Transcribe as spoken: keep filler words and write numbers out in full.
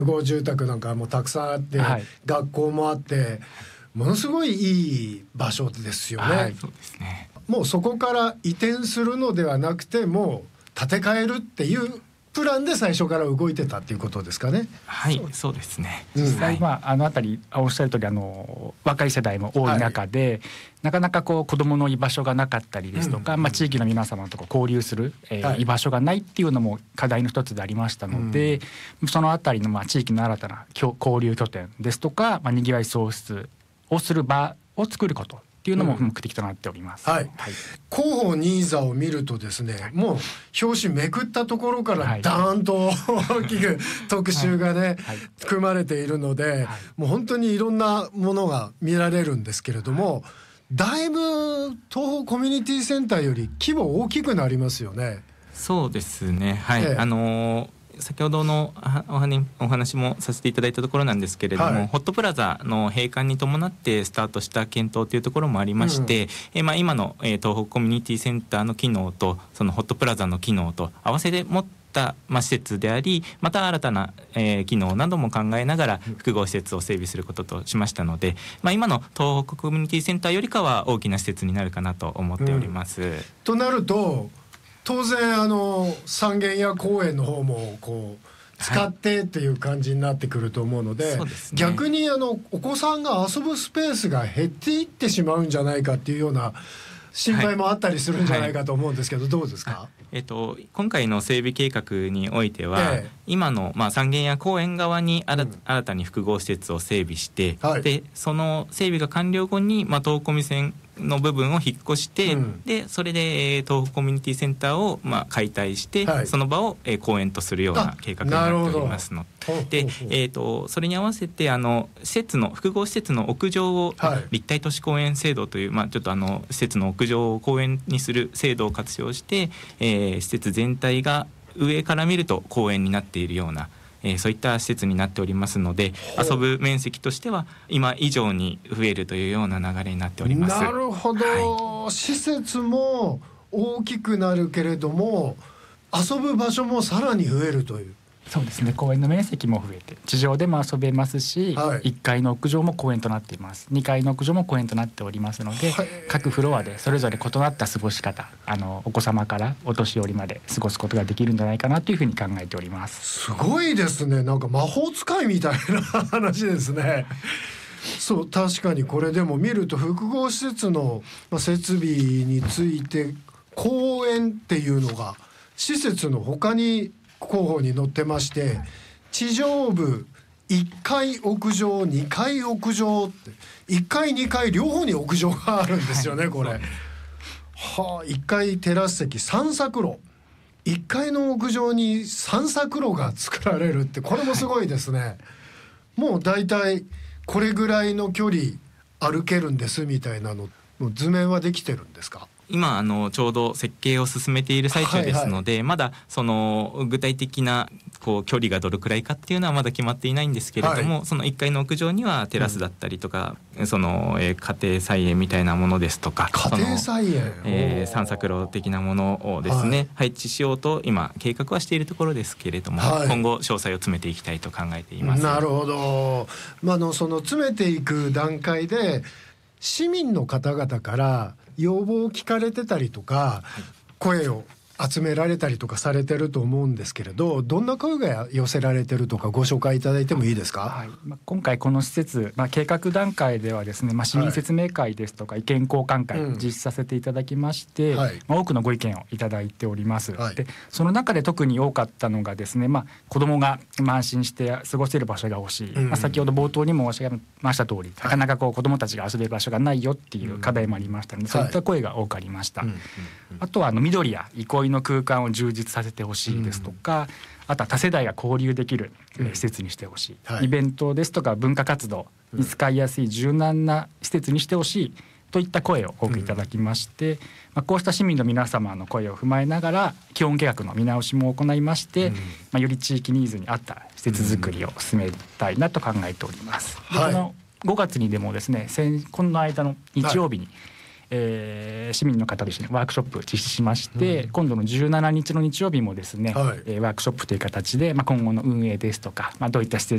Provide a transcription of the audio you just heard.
合住宅なんかもたくさんあって、はい、学校もあってものすごいいい場所ですよね、 はい、そうですね。 もうそこから移転するのではなくてもう建て替えるっていうプランで最初から動いてたっていうことですかね。 はい、そう、そうですね。 実際、まあ、あのあたりおっしゃる通りあの若い世代も多い中で、はい、なかなかこう子どもの居場所がなかったりですとか、うんまあ、地域の皆様と交流する、えーはい、居場所がないっていうのも課題の一つでありましたので、うん、そのあたりのまあ地域の新たな交流拠点ですとか、まあ、にぎわい創出をする場を作ることっていうのも目的となっております、 うんはいはい、広報ニーザを見るとですね、はい、もう表紙めくったところからダーンと大きく特集がね、はいはい、組まれているので、はい、もう本当にいろんなものが見られるんですけれども、はい、だいぶ東北コミュニティセンターより規模大きくなりますよね。 そうですね、はい、ええ、あのー先ほどのお話もさせていただいたところなんですけれども、はい、ホットプラザの閉館に伴ってスタートした検討というところもありまして、うんえまあ、今の東北コミュニティセンターの機能とそのホットプラザの機能と合わせて持ったまあ施設であり、また新たなえ機能なども考えながら複合施設を整備することとしましたので、まあ、今の東北コミュニティセンターよりかは大きな施設になるかなと思っております、うん、 となると当然あの三軒屋公園の方もこう使ってっていう感じになってくると思うので、はいそうですね、逆にあのお子さんが遊ぶスペースが減っていってしまうんじゃないかっていうような心配もあったりするんじゃないかと思うんですけど、はい、どうですか？ えっと、今回の整備計画においては、ええ、今の、まあ、三軒屋公園側に新、うん、新たに複合施設を整備して、はい、でその整備が完了後に、まあ、東コミ線の部分を引っ越して、うん、でそれで、えー、東北コミュニティセンターを、まあ、解体して、はい、その場を、えー、公園とするような計画になっておりますので、えー、とそれに合わせてあの施設の複合施設の屋上を、はい、立体都市公園制度という、まあ、ちょっとあの施設の屋上を公園にする制度を活用して、えー、施設全体が上から見ると公園になっているようなえー、そういった施設になっておりますので、遊ぶ面積としては今以上に増えるというような流れになっております。 なるほど、はい、施設も大きくなるけれども遊ぶ場所もさらに増えるという。 そうですね、公園の面積も増えて地上でも遊べますし、はい、いっかいの屋上も公園となっています。にかいの屋上も公園となっておりますので、各フロアでそれぞれ異なった過ごし方、あのお子様からお年寄りまで過ごすことができるんじゃないかなというふうに考えております。 すごいですね、なんか魔法使いみたいな話ですね。そう確かにこれでも見ると複合施設の設備について公園っていうのが施設の他に候補に載ってまして、地上部いっかい屋上にかい屋上っていっかいにかい両方に屋上があるんですよね、はい、これはあ、いっかいテラス席散策路いっかいの屋上に散策路が作られるってこれもすごいですね、はい、もうだいたいこれぐらいの距離歩けるんですみたいなの図面はできてるんですか？ 今あのちょうど設計を進めている最中ですので、はいはい、まだその具体的なこう距離がどれくらいかっていうのはまだ決まっていないんですけれども、はい、そのいっかいの屋上にはテラスだったりとか、うん、その、えー、家庭菜園みたいなものですとか家庭菜園、 えー、散策路的なものをですね、はい、配置しようと今計画はしているところですけれども、はい、今後詳細を詰めていきたいと考えています。 なるほど、まあ、のその詰めていく段階で市民の方々から要望を聞かれてたりとか、はい、声を集められたりとかされてると思うんですけれど、どんな声が寄せられてるとかご紹介いただいてもいいですか？ はい、まあ、今回この施設、まあ、計画段階ではですね、まあ、市民説明会ですとか意見交換会実施させていただきまして、うん、はい、まあ、多くのご意見をいただいております、はい、でその中で特に多かったのがですね、まあ、子どもが安心して過ごせる場所が欲しい、うん、まあ、先ほど冒頭にも申し上げました通り、なかなかこう子どもたちが遊べる場所がないよっていう課題もありましたので、うん、そういった声が多くありました、はい、あとはあの緑や憩いの空間を充実させてほしいですとか、うん、あとは多世代が交流できる施設にしてほしい、うん、はい、イベントですとか文化活動に使いやすい柔軟な施設にしてほしいといった声を多くいただきまして、うん、まあ、こうした市民の皆様の声を踏まえながら基本計画の見直しも行いまして、うん、まあ、より地域ニーズに合った施設づくりを進めたいなと考えております、うん、でこのごがつにでもですね、先この間の日曜日に、はい、えー、市民の方と一緒にワークショップ実施しまして、うん、今度のじゅうしちにちの日曜日もですね、はい、えー、ワークショップという形で、まあ、今後の運営ですとか、まあ、どういった施設